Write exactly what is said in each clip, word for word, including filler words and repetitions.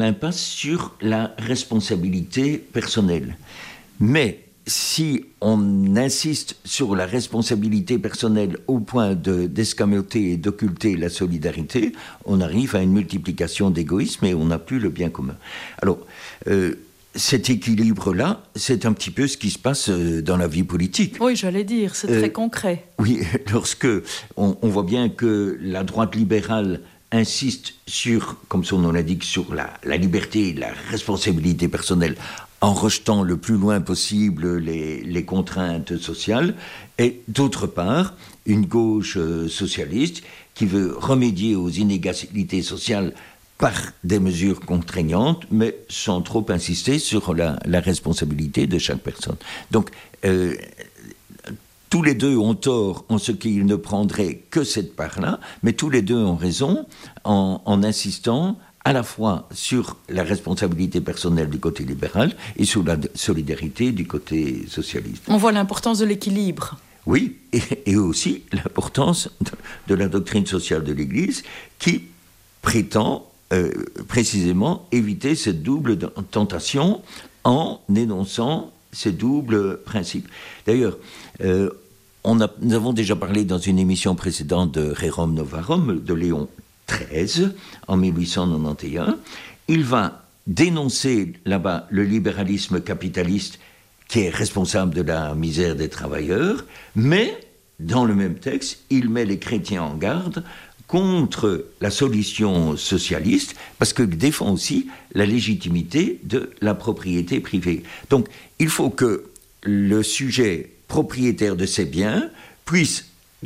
l'impasse sur la responsabilité personnelle. Mais si on insiste sur la responsabilité personnelle au point de, d'escamoter et d'occulter la solidarité, on arrive à une multiplication d'égoïsme et on n'a plus le bien commun. Alors, euh, cet équilibre-là, c'est un petit peu ce qui se passe dans la vie politique. Oui, j'allais dire, c'est très euh, concret. Oui, lorsque on, on voit bien que la droite libérale insiste sur, comme son nom l'indique, sur la, la liberté et la responsabilité personnelle, en rejetant le plus loin possible les, les contraintes sociales, et d'autre part, une gauche euh, socialiste qui veut remédier aux inégalités sociales par des mesures contraignantes, mais sans trop insister sur la, la responsabilité de chaque personne. Donc, euh, tous les deux ont tort en ce qu'ils ne prendraient que cette part-là, mais tous les deux ont raison en, en insistant à la fois sur la responsabilité personnelle du côté libéral et sur la solidarité du côté socialiste. On voit l'importance de l'équilibre. Oui, et, et aussi l'importance de, de la doctrine sociale de l'Église qui prétend Euh, précisément éviter cette double tentation en énonçant ces doubles principes. D'ailleurs, euh, on a, nous avons déjà parlé dans une émission précédente de Rerum Novarum, de Léon treize, en dix-huit cent quatre-vingt-onze. Il va dénoncer là-bas le libéralisme capitaliste qui est responsable de la misère des travailleurs, mais dans le même texte, il met les chrétiens en garde contre la solution socialiste, parce qu'il défend aussi la légitimité de la propriété privée. Donc, il faut que le sujet propriétaire de ces biens puisse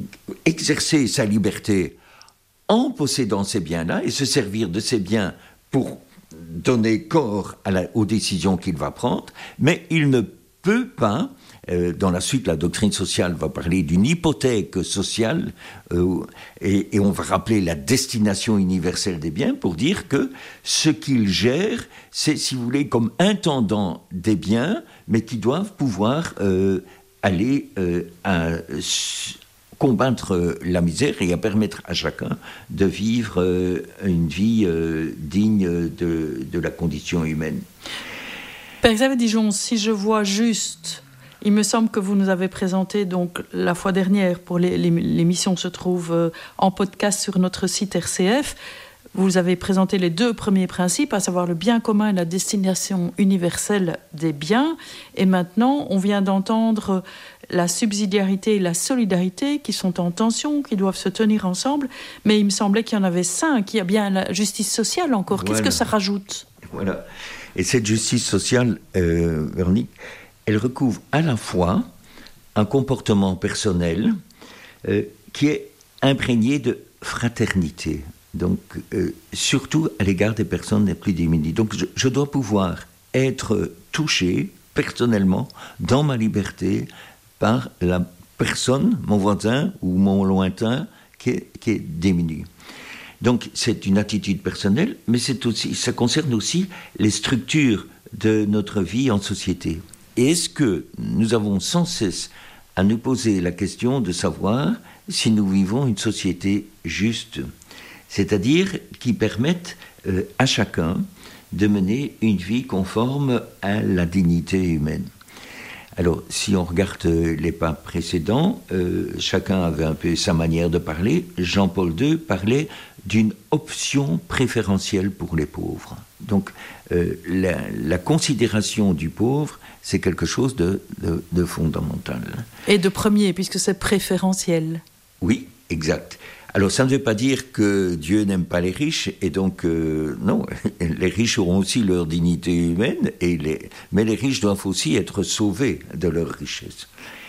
exercer sa liberté en possédant ces biens-là et se servir de ces biens pour donner corps à la, aux décisions qu'il va prendre, mais il ne peut pas. Euh, dans la suite, la doctrine sociale va parler d'une hypothèque sociale euh, et, et on va rappeler la destination universelle des biens pour dire que ce qu'il gère, c'est, si vous voulez, comme intendant des biens, mais qui doivent pouvoir euh, aller euh, à s- combattre la misère et à permettre à chacun de vivre euh, une vie euh, digne de, de la condition humaine. Père Xavier Dijon, si je vois juste... Il me semble que vous nous avez présenté donc la fois dernière, pour les, les, l'émission se trouve en podcast sur notre site R C F, vous avez présenté les deux premiers principes, à savoir le bien commun et la destination universelle des biens. Et maintenant, on vient d'entendre la subsidiarité et la solidarité qui sont en tension, qui doivent se tenir ensemble. Mais il me semblait qu'il y en avait cinq. Il y a bien la justice sociale encore. Voilà. Qu'est-ce que ça rajoute ? Voilà. Et cette justice sociale, euh, Véronique, elle recouvre à la fois un comportement personnel euh, qui est imprégné de fraternité, donc euh, surtout à l'égard des personnes les plus démunies. Donc je, je dois pouvoir être touché personnellement dans ma liberté par la personne, mon voisin ou mon lointain qui est, qui est démuni. Donc c'est une attitude personnelle, mais c'est aussi, ça concerne aussi les structures de notre vie en société. Et est-ce que nous avons sans cesse à nous poser la question de savoir si nous vivons une société juste, c'est-à-dire qui permette euh, à chacun de mener une vie conforme à la dignité humaine. Alors, si on regarde les papes précédents, euh, chacun avait un peu sa manière de parler. Jean-Paul deux parlait d'une option préférentielle pour les pauvres. Donc, euh, la, la considération du pauvre, c'est quelque chose de, de, de fondamental. Et de premier, puisque c'est préférentiel. Oui, exact. Alors, ça ne veut pas dire que Dieu n'aime pas les riches, et donc, euh, non, les riches auront aussi leur dignité humaine, et les, mais les riches doivent aussi être sauvés de leur richesse.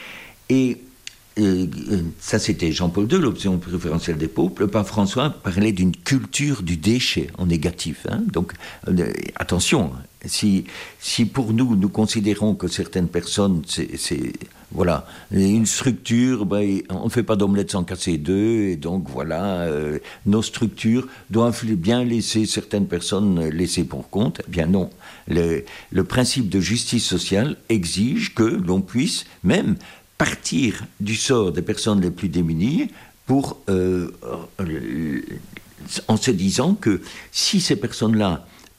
Et euh, ça, c'était Jean-Paul deux, l'option préférentielle des pauvres. Le pape François parlait d'une culture du déchet en négatif. Hein. Donc, euh, attention, si, si pour nous, nous considérons que certaines personnes, c'est... c'est voilà, une structure, ben, on ne fait pas d'omelette sans casser deux, et donc voilà, euh, nos structures doivent bien laisser certaines personnes laissées pour compte. Eh bien non, le, le principe de justice sociale exige que l'on puisse même partir du sort des personnes les plus démunies pour, euh, euh, en se disant que si ces personnes-là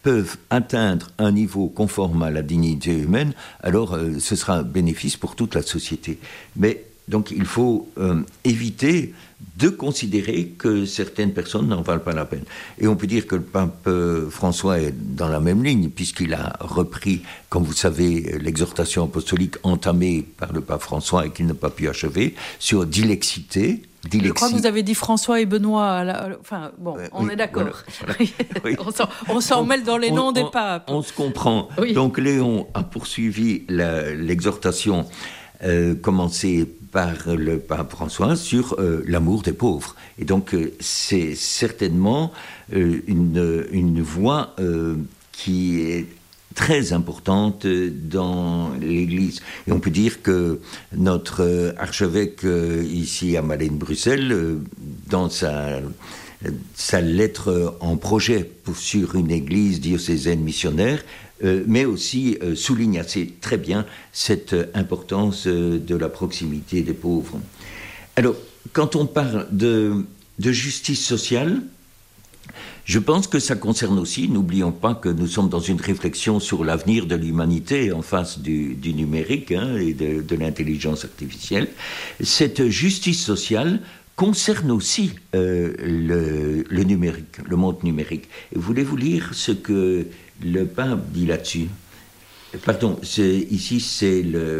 peuvent atteindre un niveau conforme à la dignité humaine, alors euh, ce sera un bénéfice pour toute la société. Mais donc il faut euh, éviter de considérer que certaines personnes n'en valent pas la peine. Et on peut dire que le pape euh, François est dans la même ligne, puisqu'il a repris, comme vous savez, l'exhortation apostolique entamée par le pape François et qu'il n'a pas pu achever, sur dilexité. Je crois que vous avez dit François et Benoît. La... Enfin, bon, euh, on oui, est d'accord. Voilà, voilà. Oui. on, s'en, on s'en mêle dans les on, noms on, des papes. On se comprend. Oui. Donc Léon a poursuivi la, l'exhortation euh, commencée par le pape François sur euh, l'amour des pauvres. Et donc euh, c'est certainement euh, une, une voie euh, qui est très importante dans l'Église. Et on peut dire que notre archevêque euh, ici à Malines-Bruxelles, euh, dans sa, sa lettre en projet pour, sur une Église diocésaine missionnaire, euh, mais aussi euh, souligne assez très bien cette importance euh, de la proximité des pauvres. Alors, quand on parle de, de justice sociale, je pense que ça concerne aussi, n'oublions pas que nous sommes dans une réflexion sur l'avenir de l'humanité en face du, du numérique hein, et de, de l'intelligence artificielle. Cette justice sociale concerne aussi euh, le, le numérique, le monde numérique. Et voulez-vous lire ce que le pape dit là-dessus ? Pardon, c'est, ici c'est le,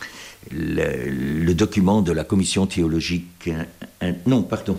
le, le document de la commission théologique. Hein, hein, non, pardon.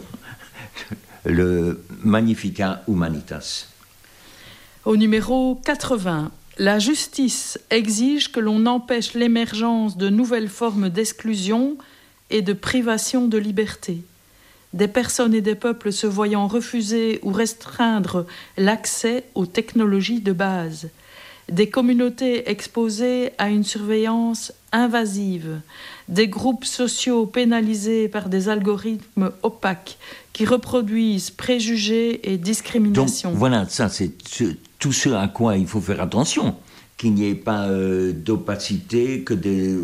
Le Magnificat Humanitas. Au numéro quatre-vingts, la justice exige que l'on empêche l'émergence de nouvelles formes d'exclusion et de privation de liberté. Des personnes et des peuples se voyant refuser ou restreindre l'accès aux technologies de base. Des communautés exposées à une surveillance invasive, des groupes sociaux pénalisés par des algorithmes opaques qui reproduisent préjugés et discriminations. Donc voilà, ça c'est tout ce à quoi il faut faire attention, qu'il n'y ait pas euh, d'opacité, que, de,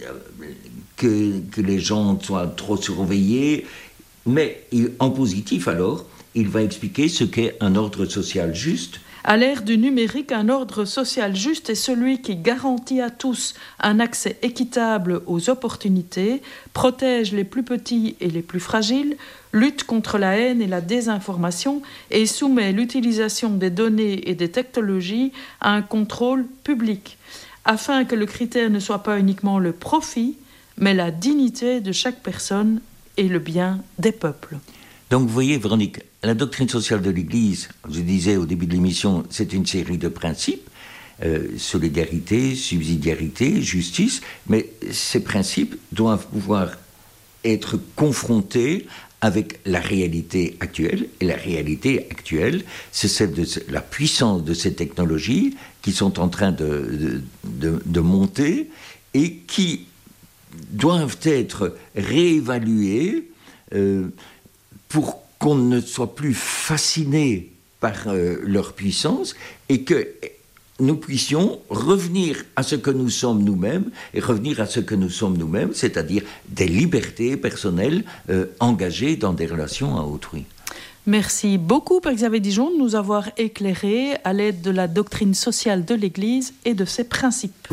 que, que les gens soient trop surveillés, mais en positif alors, il va expliquer ce qu'est un ordre social juste. À l'ère du numérique, un ordre social juste est celui qui garantit à tous un accès équitable aux opportunités, protège les plus petits et les plus fragiles, lutte contre la haine et la désinformation et soumet l'utilisation des données et des technologies à un contrôle public, afin que le critère ne soit pas uniquement le profit, mais la dignité de chaque personne et le bien des peuples. Donc vous voyez, Véronique, la doctrine sociale de l'Église, je disais au début de l'émission, c'est une série de principes, euh, solidarité, subsidiarité, justice, mais ces principes doivent pouvoir être confrontés avec la réalité actuelle, et la réalité actuelle, c'est celle de la puissance de ces technologies qui sont en train de, de, de, de monter et qui doivent être réévaluées euh, pour qu'on ne soit plus fasciné par euh, leur puissance et que nous puissions revenir à ce que nous sommes nous-mêmes et revenir à ce que nous sommes nous-mêmes, c'est-à-dire des libertés personnelles euh, engagées dans des relations à autrui. Merci beaucoup, Père Xavier Dijon, de nous avoir éclairés à l'aide de la doctrine sociale de l'Église et de ses principes.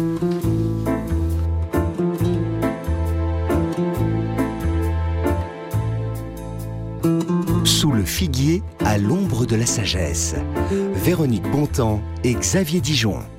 Sous le figuier, à l'ombre de la sagesse. Véronique Bontemps et Xavier Dijon.